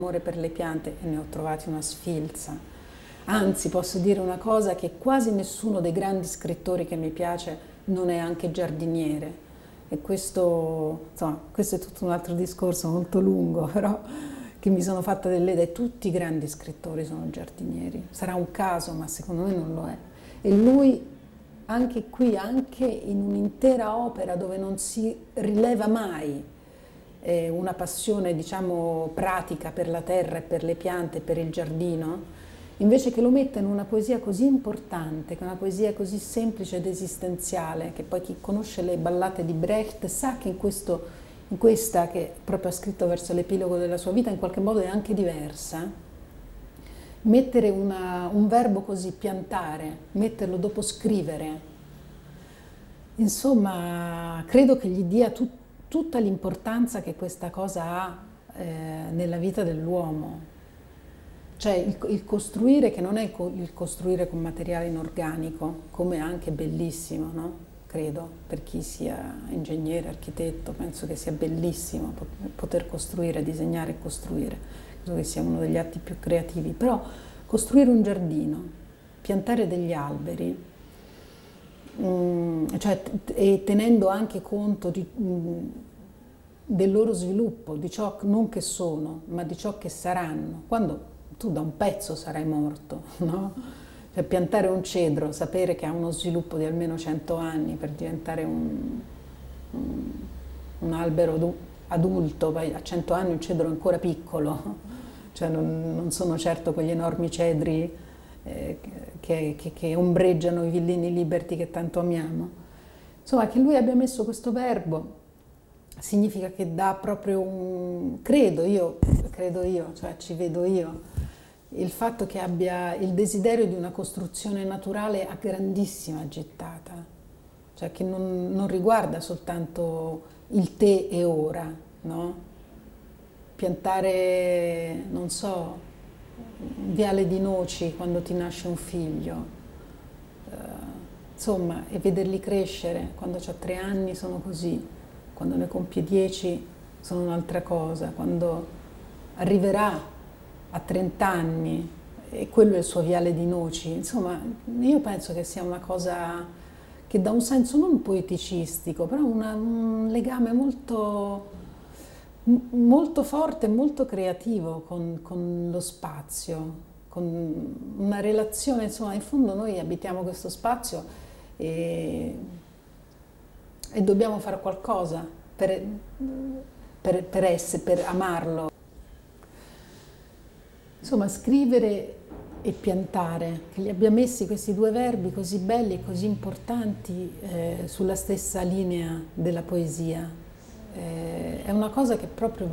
amore per le piante e ne ho trovati una sfilza. Anzi, posso dire una cosa, che quasi nessuno dei grandi scrittori che mi piace non è anche giardiniere. E questo, insomma, questo è tutto un altro discorso molto lungo, però che mi sono fatta delle idee. Tutti i grandi scrittori sono giardinieri. Sarà un caso, ma secondo me non lo è. E lui, anche qui, anche in un'intera opera dove non si rileva mai una passione, diciamo, pratica per la terra e per le piante e per il giardino, invece che lo metta in una poesia così importante, che è una poesia così semplice ed esistenziale, che poi chi conosce le ballate di Brecht sa che in questa, che proprio ha scritto verso l'epilogo della sua vita, in qualche modo è anche diversa, mettere un verbo così, piantare, metterlo dopo scrivere, insomma, credo che gli dia tutta l'importanza che questa cosa ha nella vita dell'uomo. Cioè il costruire, che non è il costruire con materiale inorganico, come anche bellissimo, no? Credo, per chi sia ingegnere, architetto, penso che sia bellissimo poter costruire, disegnare e costruire. Credo che sia uno degli atti più creativi. Però costruire un giardino, piantare degli alberi, cioè, e tenendo anche conto del loro sviluppo, di ciò non che sono, ma di ciò che saranno. Quando tu da un pezzo sarai morto, no? Cioè, piantare un cedro, sapere che ha uno sviluppo di almeno 100 anni per diventare un albero adulto, poi a 100 anni un cedro è ancora piccolo, cioè non sono certo quegli enormi cedri che ombreggiano i villini liberti che tanto amiamo. Insomma, che lui abbia messo questo verbo significa che dà proprio credo io, cioè ci vedo io, il fatto che abbia il desiderio di una costruzione naturale a grandissima gittata, cioè che non riguarda soltanto il te e ora, no? Piantare, non so, un viale di noci quando ti nasce un figlio, insomma, e vederli crescere. Quando ha 3 anni sono così, quando ne compie 10 sono un'altra cosa, quando arriverà a 30 anni e quello è il suo viale di noci. Insomma, io penso che sia una cosa che dà un senso non poeticistico, però un legame molto forte e molto creativo con lo spazio, con una relazione, insomma, in fondo noi abitiamo questo spazio e dobbiamo fare qualcosa per amarlo. Insomma, scrivere e piantare, che li abbia messi questi due verbi così belli e così importanti sulla stessa linea della poesia, è una cosa che proprio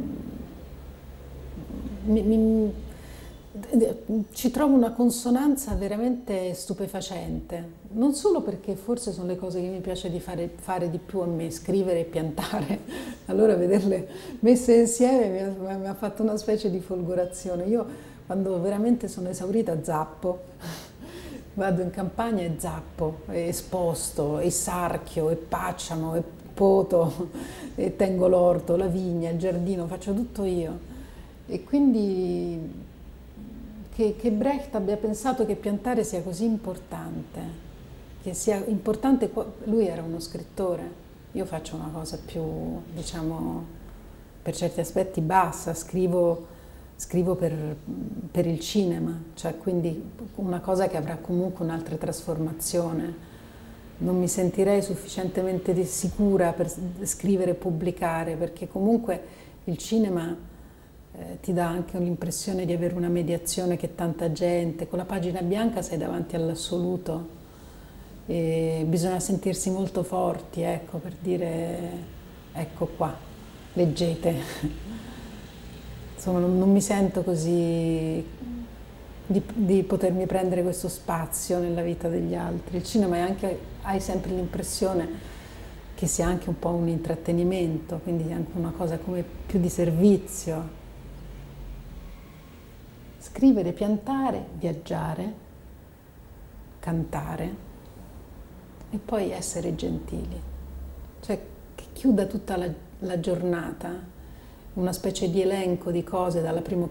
ci trovo una consonanza veramente stupefacente, non solo perché forse sono le cose che mi piace di fare di più a me, scrivere e piantare, allora vederle messe insieme mi ha fatto una specie di folgorazione. Io quando veramente sono esaurita zappo, vado in campagna e zappo, e sposto, e sarchio, e pacciano, e poto, e tengo l'orto, la vigna, il giardino, faccio tutto io. E quindi che Brecht abbia pensato che piantare sia così importante, che sia importante, lui era uno scrittore, io faccio una cosa più, diciamo, per certi aspetti bassa, scrivo per il cinema, cioè quindi una cosa che avrà comunque un'altra trasformazione. Non mi sentirei sufficientemente sicura per scrivere e pubblicare, perché comunque il cinema ti dà anche l'impressione di avere una mediazione che tanta gente, con la pagina bianca sei davanti all'assoluto e bisogna sentirsi molto forti, ecco, per dire ecco qua, leggete. Insomma, non mi sento così di potermi prendere questo spazio nella vita degli altri. Il cinema è anche, hai sempre l'impressione che sia anche un po' un intrattenimento, quindi anche una cosa come più di servizio. Scrivere, piantare, viaggiare, cantare e poi essere gentili. Cioè che chiuda tutta la giornata una specie di elenco di cose dal primo